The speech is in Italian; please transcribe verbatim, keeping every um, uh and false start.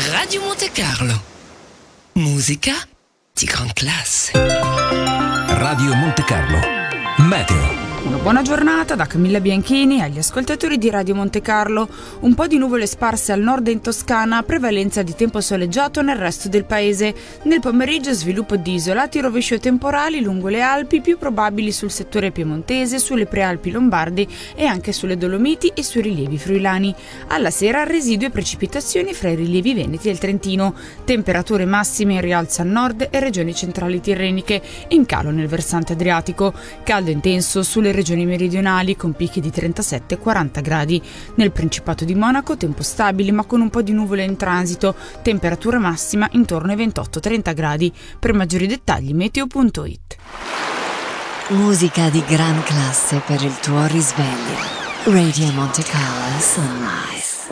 Radio Monte Carlo. Musica di gran classe. Radio Monte Carlo. Meteo. Una buona giornata da Camilla Bianchini agli ascoltatori di Radio Monte Carlo. Un po' di nuvole sparse al nord e in Toscana, prevalenza di tempo soleggiato nel resto del paese. Nel pomeriggio sviluppo di isolati rovescio temporali lungo le Alpi, più probabili sul settore piemontese, sulle prealpi lombardi e anche sulle Dolomiti e sui rilievi friulani. Alla sera residui e precipitazioni fra i rilievi veneti e il Trentino. Temperature massime in rialzo al nord e regioni centrali tirreniche, in calo nel versante adriatico. Caldo intenso sulle regioni meridionali con picchi di trentasette quaranta gradi. Nel Principato di Monaco tempo stabile ma con un po' di nuvole in transito, temperatura massima intorno ai ventotto trenta gradi. Per maggiori dettagli meteo punto it. Musica di gran classe per il tuo risveglio. Radio Monte Carlo Sunrise.